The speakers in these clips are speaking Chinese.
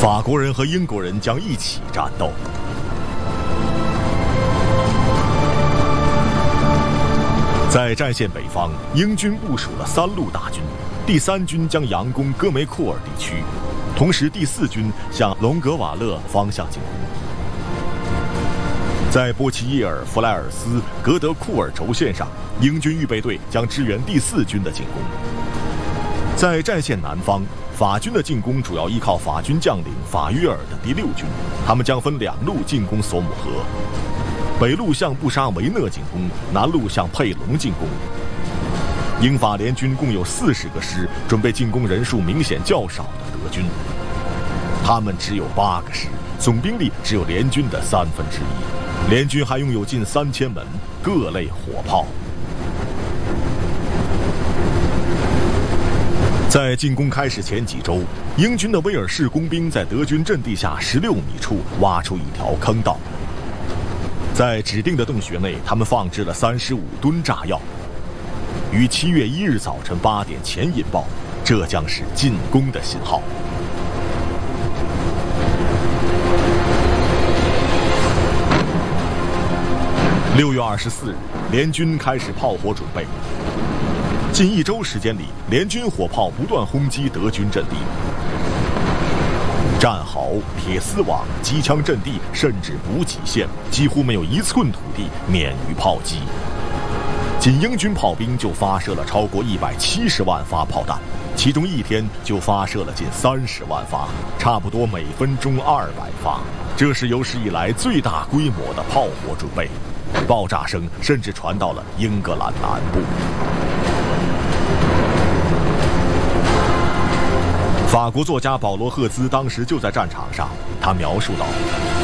法国人和英国人将一起战斗。在战线北方，英军部署了3路大军，第3军将佯攻戈梅库尔地区，同时第4军向隆格瓦勒方向进攻。在波奇耶尔、弗莱尔斯、格德库尔轴线上，英军预备队将支援第4军的进攻。在战线南方，法军的进攻主要依靠法军将领法约尔的第6军，他们将分2路进攻索姆河。北路向布沙维讷进攻，南路向佩隆进攻。英法联军共有40个师，准备进攻人数明显较少的德军。他们只有8个师，总兵力只有联军的1/3。联军还拥有近3000门各类火炮。在进攻开始前几周，英军的威尔士工兵在德军阵地下16米处挖出一条坑道。在指定的洞穴内，他们放置了35吨炸药，于7月1日早晨8点前引爆，这将是进攻的信号。6月24日，联军开始炮火准备。近1周时间里，联军火炮不断轰击德军阵地。战壕、铁丝网、机枪阵地，甚至补给线，几乎没有1寸土地免于炮击。仅英军炮兵就发射了超过170万发炮弹，其中一天就发射了近30万发，差不多每分钟200发。这是有史以来最大规模的炮火准备，爆炸声甚至传到了英格兰南部。法国作家保罗·赫兹当时就在战场上，他描述道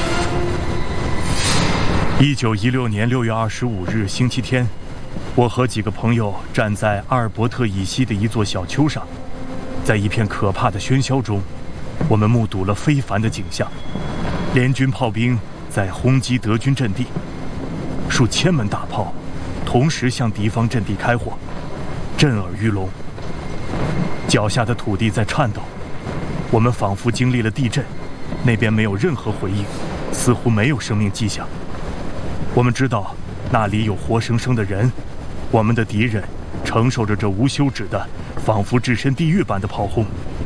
：1916年6月25日星期天，我和几个朋友站在阿尔伯特以西的一座小丘上，在一片可怕的喧嚣中，我们目睹了非凡的景象。联军炮兵在轰击德军阵地，数千门大炮同时向敌方阵地开火，震耳欲聋。脚下的土地在颤抖，我们仿佛经历了地震，那边没有任何回应，似乎没有生命迹象。我们知道那里有活生生的人，我们的敌人承受着这无休止的仿佛置身地狱般的炮轰。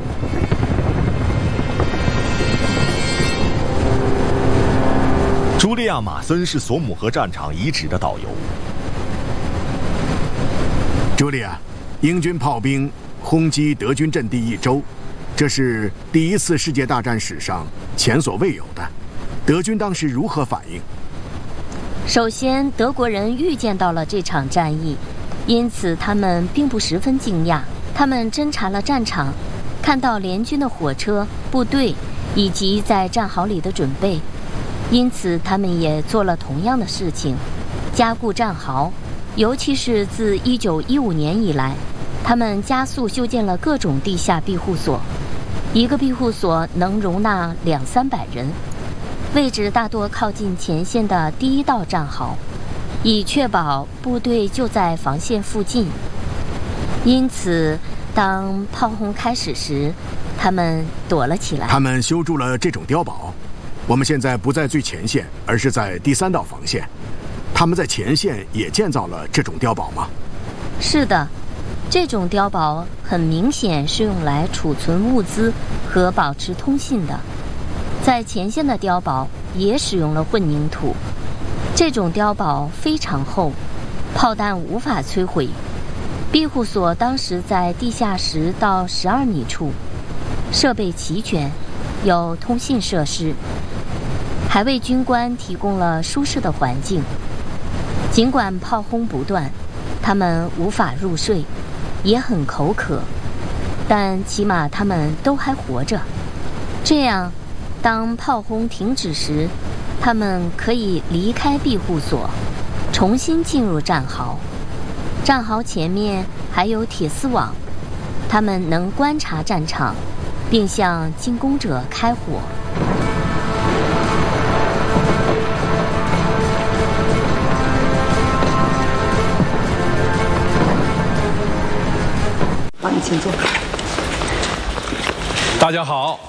茱莉亚·马森是索姆河战场遗址的导游。 茱莉亚，英军炮兵轰击德军阵地1周，这是第1次世界大战史上前所未有的。德军当时如何反应？ 首先，德国人预见到了这场战役，因此他们并不十分惊讶。他们侦察了战场，看到联军的火车、部队以及在战壕里的准备，因此他们也做了同样的事情，加固战壕。尤其是自1915年以来，他们加速修建了各种地下庇护所，一个庇护所能容纳200-300人，位置大多靠近前线的第1道战壕，以确保部队就在防线附近。因此，当炮轰开始时，他们躲了起来。 他们修筑了这种碉堡。我们现在不在最前线，而是在第3道防线。他们在前线也建造了这种碉堡吗？ 是的，这种碉堡很明显是用来储存物资和保持通信的。在前线的碉堡也使用了混凝土，这种碉堡非常厚，炮弹无法摧毁。庇护所当时在地下10到12米处，设备齐全，有通信设施，还为军官提供了舒适的环境。尽管炮轰不断，他们无法入睡，也很口渴，但起码他们都还活着。这样，当炮轰停止时，他们可以离开庇护所，重新进入战壕。战壕前面还有铁丝网，他们能观察战场，并向进攻者开火。 请坐。 大家好，